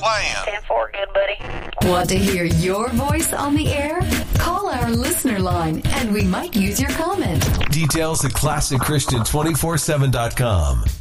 playing. 10-4, good buddy. Want to hear your voice on the air? Call our listener line and we might use your comment. Details at ClassicChristian247.com.